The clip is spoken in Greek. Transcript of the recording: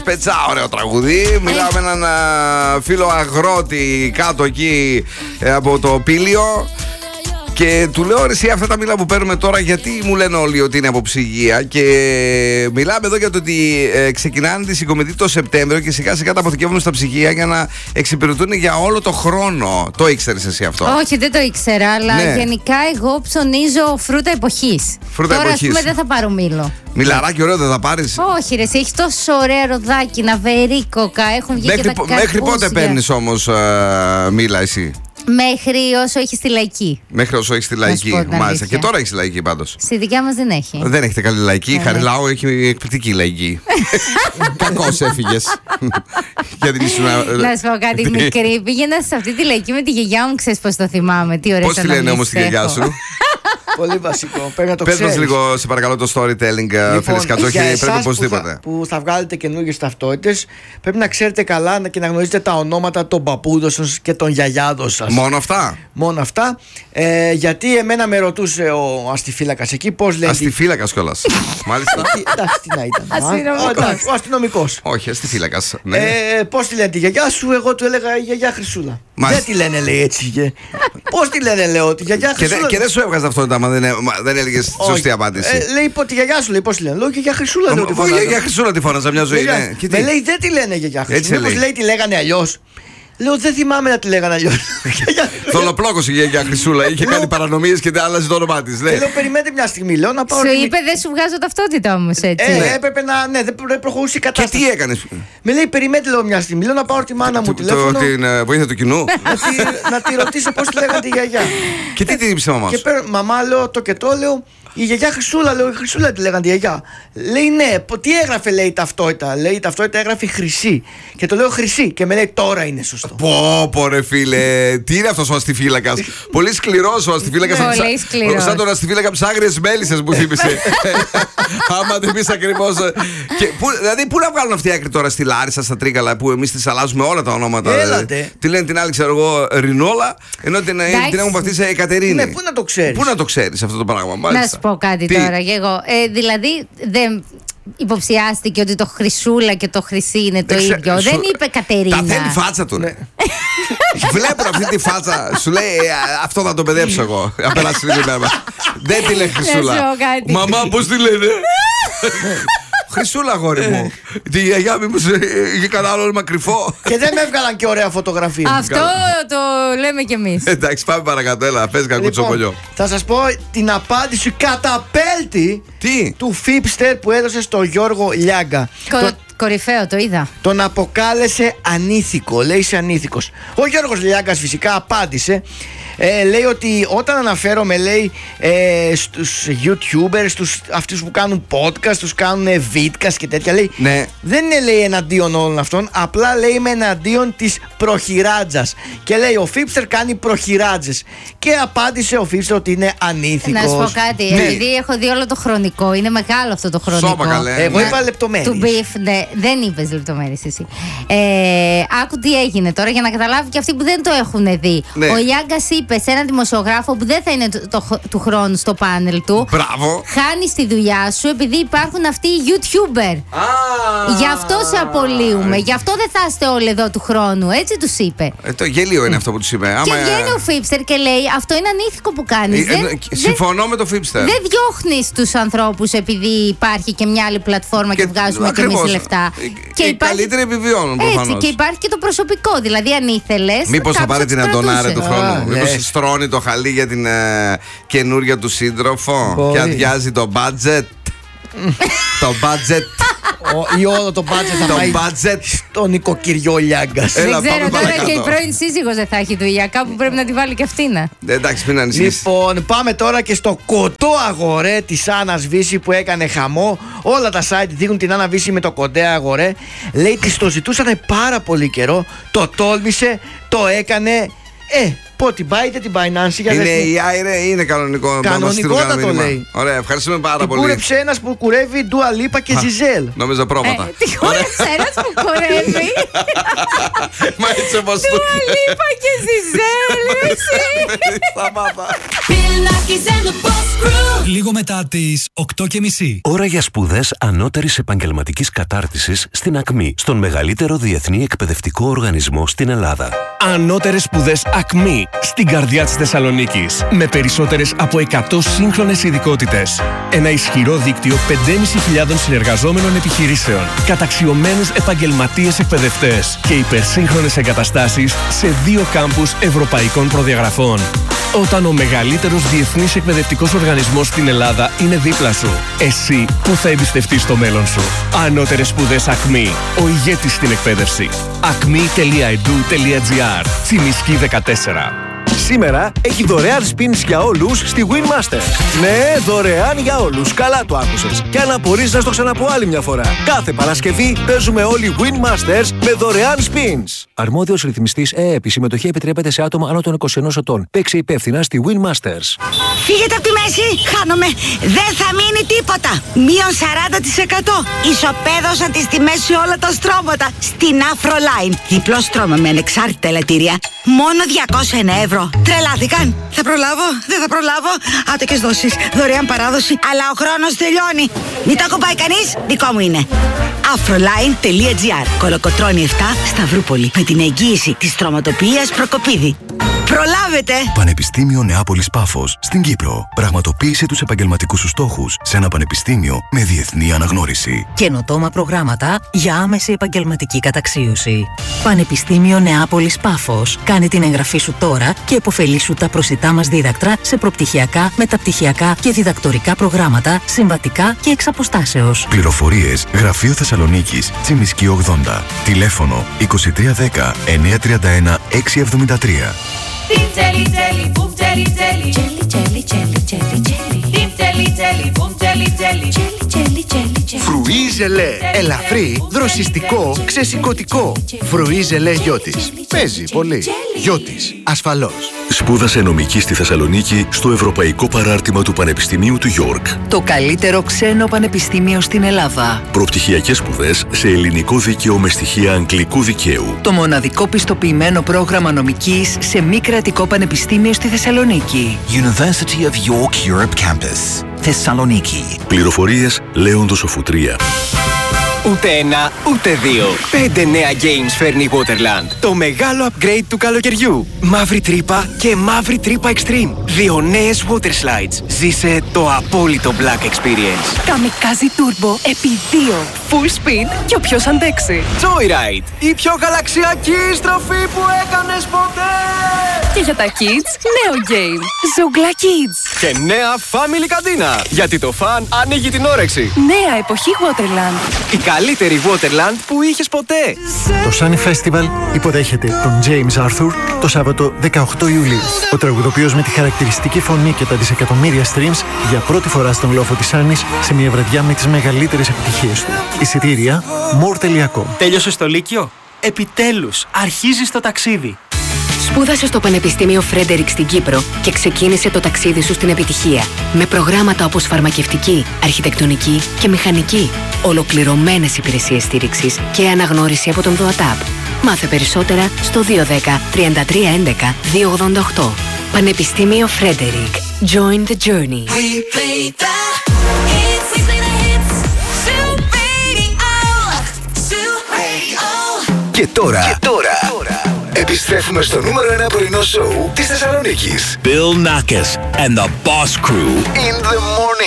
Πετσά, ωραίο τραγούδι. Μιλάω με έναν φίλο αγρότη κάτω εκεί από το Πήλιο. Και του λέω: εσύ, αυτά τα μήλα που παίρνουμε τώρα, γιατί μου λένε όλοι ότι είναι από ψυγεία? Και μιλάμε εδώ για το ότι ξεκινάνε τη συγκομιδή το Σεπτέμβριο και σιγά σιγά τα αποθηκεύουν στα ψυγεία για να εξυπηρετούν για όλο το χρόνο. Το ήξερες εσύ αυτό? Όχι, δεν το ήξερα, αλλά γενικά εγώ ψωνίζω φρούτα εποχής. Φρούτα τώρα, εποχής. Ας πούμε, δεν θα πάρω μήλο. Μιλαράκι ωραίο δεν θα πάρεις? Όχι, ρε, εσύ έχει τόσο ωραία ροδάκινα, βερίκοκα, έχουν βγει και τα καρπούζια. Μέχρι πότε παίρνεις όμως μήλα εσύ? Μέχρι όσο έχει τη λαϊκή. Μέχρι όσο έχει τη λαϊκή. Μάλιστα. Και τώρα έχει τη λαϊκή πάντως. Στη δικιά μας δεν έχει. Δεν έχετε καλή λαϊκή. Η Χαριλάου έχει εκπληκτική λαϊκή. Κακώς έφυγες. Να σου πω κάτι μικρή. Πήγαινα σε αυτή τη λαϊκή με τη γιαγιά μου, ξέρεις πώς το θυμάμαι. Τι ωραία. Πώς τη λένε όμως τη γιαγιά σου? Πολύ βασικό. Πρέπει να το ξέρεις. Πες μας λίγο, σε παρακαλώ, το storytelling, φίλες Κατσόχη. Πρέπει οπωσδήποτε. Που θα βγάλετε καινούργιες ταυτότητες, πρέπει να ξέρετε καλά και να γνωρίζετε τα ονόματα των παππούδων σας και των γιαγιάδων σας. Μόνο αυτά? Μόνο αυτά. Γιατί εμένα με ρωτούσε ο αστιφύλακας εκεί πώς λέει. Αστιφύλακας κιόλας. Μάλιστα. Εντάξει, τι να ήταν. Ο αστυνομικός. Όχι, αστιφύλακας. Πώς τη λένε τη γιαγιά σου? Εγώ του έλεγα η γιαγιά Χρυσούλα. Δεν τη λένε, λέει, έτσι. Πώς τη λένε, λέω, τη γιαγιά Χρυσούλα. Και δεν σου έβγαζε ταυτότητα, άμα δεν έλεγες τη σωστή απάντηση. Λέει, τη γιαγιά σου, λέει, πώς τη λένε? Λέω, γιαγιά Χρυσούλα. Η γιαγιά Χρυσούλα τη φώναζα μια ζωή. Με λέει, δεν τη λένε γιαγιά Χρυσούλα. Μήπως λέει τη λέγανε αλλιώς? Λέω, δεν θυμάμαι να τη λέγανε αλλιώς. Δολοπλόκος η γιαγιά Χρυσούλα. Είχε κάνει παρανομίες και άλλαζε το όνομά της. Λέω, περιμένετε μια στιγμή. Λέω να πάω. Σου είπε, δεν σου βγάζω ταυτότητα όμως, έτσι. Έπρεπε να. Ναι, δεν προχωρούσε η κατάσταση. Και τι έκανες? Με λέει, περιμένετε, λέω, μια στιγμή. Λέω να πάω τη μάνα μου τηλέφωνο. Την βοήθεια του κοινού. Να τη ρωτήσω πώς τη λέγανε τη γιαγιά. Και τι την είπε η μαμά σου? Και μαμά, λέω, το και το λέω. Η γιαγιά Χρυσούλα, λέω, η Χρυσούλα τη λέγανε τη γιαγιά. Λέει, ναι, τι έγραφε, λέει, η ταυτότητα? Λέει, η ταυτότητα έγραφε Χρυσή. Και το λέω Χρυσή. Και με λέει, τώρα είναι σωστό. Πω ρε φίλε, τι είναι αυτός ο αστιφύλακας? Πολύ σκληρός ο αστιφύλακας. Πολύ σκληρός. Σαν τον αστιφύλακα από τις Άγριες Μέλισσες που θύμισε. Άμα δεν πεις ακριβώς. Δηλαδή, πού να βγάλουν αυτή η άκρη τώρα στη Λάρισα, στα Τρίκαλα, που εμείς τις αλλάζουμε όλα τα ονόματα? Έλατε. Τι λένε την άλλη, ξέρω εγώ, Ρινόλα, ενώ την έχουν βαφτίσει Εκατερίνη. Ναι, πού να το ξέρεις? Πού να το ξέρεις αυτό το πράγμα? Να σου πω κάτι τώρα και εγώ. Δηλαδή, δεν υποψιάστηκε ότι το Χρυσούλα και το Χρυσή είναι το ίδιο. Δεν είπε Κατερίνα. Τα θέλει φάτσα του, ναι. Βλέπω αυτή τη φάτσα. Σου λέει, αυτό θα το παιδέψω εγώ. Απέναντι στην ημέρα. Δεν τη λέει Χρυσούλα. Μαμά, πώς τη λένε? Χρυσούλα, αγόρι μου. Τη γιαγιά μήπως είχε κανένα όνομα κρυφό? Και δεν με έβγαλαν και ωραία φωτογραφία. Αυτό το λέμε κι εμείς. Εντάξει, πάμε παρακάτω. Έλα, πες κακουτσοπολιό. Θα σας πω την απάντηση καταπέλτη του Φίπστερ που έδωσε στο Γιώργο Λιάγκα. Κορυφαίο, το είδα. Τον αποκάλεσε ανήθικο. Λέει, είσαι ανήθικος. Ο Γιώργος Λιάγκας φυσικά απάντησε. Λέει ότι όταν αναφέρομαι, λέει, στους YouTubers, αυτούς που κάνουν podcast, τους κάνουν vidcast και τέτοια, λέει, ναι, δεν είναι, λέει, εναντίον όλων αυτών, απλά, λέει, είμαι εναντίον της προχειράτζας. Και λέει, ο Φίπστερ κάνει προχειράτζες. Και απάντησε ο Φίπστερ ότι είναι ανήθικος. Να σου πω κάτι, επειδή έχω δει όλο το χρονικό, είναι μεγάλο αυτό το χρονικό. Σώμα, καλέ. Εγώ είπα λεπτομέρειες. Του beef, ναι, δεν είπες λεπτομέρειες εσύ. Άκου τι έγινε τώρα για να καταλάβει και αυτοί που δεν το έχουν δει. Ναι. Ο Λιάγκας είπε σε έναν δημοσιογράφο που δεν θα είναι του χρόνου στο πάνελ του. Μπράβο. Χάνεις τη δουλειά σου επειδή υπάρχουν αυτοί οι YouTuber. Γι' αυτό σε απολύουμε. Γι' αυτό δεν θα είστε όλοι εδώ του χρόνου. Έτσι τους είπε. Το γελίο είναι αυτό που τους είπε. Και βγαίνει ο Φίπστερ και λέει, αυτό είναι ανήθικο που κάνεις. Συμφωνώ με το Φίπστερ. Δεν διώχνεις τους ανθρώπους επειδή υπάρχει και μια άλλη πλατφόρμα και βγάζουμε και εμείς λεφτά. Και οι καλύτεροι επιβιώνουν προφανώς. Έτσι, και υπάρχει και το προσωπικό. Δηλαδή, αν ήθελες. Μήπως θα πάρει την Αντωνάρε του χρόνου? Μήπως στρώνει το χαλί για την καινούρια του σύντροφο και αδειάζει το budget? Το budget. Ή όλο το budget θα πάει στον νοικοκυριό Λιάγκας. Δεν ξέρω τώρα και η πρώην σύζυγος δεν θα έχει δουλειά. Κάπου πρέπει να τη βάλει και αυτήν. Εντάξει, μην ανησυχείς. Λοιπόν, πάμε τώρα και στο κοντό αγορέ της Άννας Βύση που έκανε χαμό. Όλα τα site δείχνουν την Άννα Βύση με το κοντέ αγορέ. Λέει της το ζητούσαν πάρα πολύ καιρό. Το τόλμησε, το έκανε. Πω την πάει, είτε την πάει Νάνση για είναι AI, είναι κανονικό. Κανονικότατο λέει. Ωραία, ευχαριστούμε πάρα την πολύ. Κούρεψε ένας που κουρεύει Dua Lipa και Giselle. Νομίζω πρόβατα. Τι κούρεψε ένας που κουρεύει. Μα έτσι όπως του. Dua Lipa και Giselle. Σταμάτα. Λίγο μετά τις 8:30. Ώρα για σπουδές ανώτερης επαγγελματικής κατάρτισης στην ΑΚΜΗ, στον μεγαλύτερο διεθνή εκπαιδευτικό οργανισμό στην Ελλάδα. Ανώτερες σπουδές ΑΚΜΗ, στην καρδιά της Θεσσαλονίκης. Με περισσότερες από 100 σύγχρονες ειδικότητες. Ένα ισχυρό δίκτυο 5.500 συνεργαζόμενων επιχειρήσεων. Καταξιωμένους επαγγελματίες εκπαιδευτές. Και υπερσύγχρονες εγκαταστάσεις σε 2 κάμπους ευρωπαϊκών προδιαγραφών. Όταν ο μεγαλύτερος διεθνής εκπαιδευτικός οργανισμός στην Ελλάδα είναι δίπλα σου, εσύ που θα εμπιστευτείς το μέλλον σου. Ανώτερες σπουδές ΑΚΜΗ, ο ηγέτης στην εκπαίδευση. acme.edu.gr, Τσιμισκή 14. Σήμερα έχει δωρεάν spins για όλους στη Winmaster. Ναι, δωρεάν για όλους. Καλά το άκουσες. Και αν απορείς να στο ξαναπώ άλλη μια φορά. Κάθε Παρασκευή παίζουμε όλοι Winmasters με δωρεάν spins. Αρμόδιος ρυθμιστής ΕΕΠ. Η συμμετοχή επιτρέπεται σε άτομα άνω των 21 ετών. Παίξε υπεύθυνα στη Winmasters. Φύγετε από τη μέση, χάνομαι. Δεν θα μείνει τίποτα. Μείον 40%. Ισοπαίδωσαν τις τιμές σε όλα τα στρώματα. Στην Afroline. Διπλό στρώμα με ανεξάρτητα ελαττήρια. Μόνο 201 ευρώ. Τρελάθηκαν. Θα προλάβω, δεν θα προλάβω. Άτοκες δόσεις, δωρεάν παράδοση. Αλλά ο χρόνος τελειώνει. Μην το ακουμπάει κανείς, δικό μου είναι. Afroline.gr. Κολοκοτρώνη 7, Σταυρούπολη. Με την εγγύηση της στρωματοποιίας Προκοπίδη. Προλάβετε! Πανεπιστήμιο Νεάπολης Πάφος στην Κύπρο. Πραγματοποίησε τους επαγγελματικούς σου στόχους σε ένα πανεπιστήμιο με διεθνή αναγνώριση. Καινοτόμα προγράμματα για άμεση επαγγελματική καταξίωση. Πανεπιστήμιο Νεάπολης Πάφος. Κάνε την εγγραφή σου τώρα και επωφελήσου τα προσιτά μας δίδακτρα σε προπτυχιακά, μεταπτυχιακά και διδακτορικά προγράμματα, συμβατικά και εξ αποστάσεως. Πληροφορίες Γραφείο Θεσσαλονίκης, Τσιμισκή 80. Τηλέφωνο 2310 931 673. Φρουί ζελέ. Ελαφρύ, δροσιστικό, ξεσηκωτικό. Φρουί ζελέ Γιώτης. Παίζει πολύ. Γιώτης, ασφαλώς. Σπούδασε νομική στη Θεσσαλονίκη στο Ευρωπαϊκό Παράρτημα του Πανεπιστημίου του Γιόρκ. Το καλύτερο ξένο πανεπιστήμιο στην Ελλάδα. Προπτυχιακές σπουδές σε ελληνικό δίκαιο με στοιχεία αγγλικού δικαίου. Το μοναδικό πιστοποιημένο πρόγραμμα νομικής σε μη κρατικό πανεπιστήμιο στη Θεσσαλονίκη. University of York Europe Campus. Θεσσαλονίκη. Πληροφορίες Λέοντος Οφουτρία. Ούτε ένα, ούτε δύο. 5 νέα games φέρνει η Waterland. Το μεγάλο upgrade του καλοκαιριού. Μαύρη τρύπα και μαύρη τρύπα extreme. 2 νέες water slides. Ζήσε το απόλυτο Black Experience. Καμικάζι Turbo επί 2. Full speed και όποιος αντέξει. Joyride. Η πιο γαλαξιακή στροφή που έκανες ποτέ. Και για τα kids, νέο game. Ζούγκλα Kids. Και νέα family καντίνα. Γιατί το φαν ανοίγει την όρεξη. Νέα εποχή Waterland. Η καλύτερη Waterland που είχες ποτέ. Το Sunny Festival υποδέχεται τον James Arthur το Σάββατο 18 Ιουλίου. Ο τραγουδοποιός με τη χαρακτηριστική φωνή και τα δισεκατομμύρια streams για πρώτη φορά στον λόφο της Άννης σε μια βραδιά με τις μεγαλύτερες επιτυχίες του. Εισιτήρια more.com. Τέλειωσες το Λύκειο? Επιτέλους, αρχίζεις το ταξίδι. Σπούδασε στο Πανεπιστήμιο Φρέντερικ στην Κύπρο και ξεκίνησε το ταξίδι σου στην επιτυχία. Με προγράμματα όπως φαρμακευτική, αρχιτεκτονική και μηχανική. Ολοκληρωμένες υπηρεσίες στήριξης και αναγνώριση από τον ΔΟΑΤΑΠ. Μάθε περισσότερα στο 210 33 11 288. Πανεπιστήμιο Φρέντερικ. Join the journey. Και τώρα. Επιστρέφουμε στο νούμερο 1 πρωινό σοου της Θεσσαλονίκης. Bill Nackis and the Boss Crew. In the morning.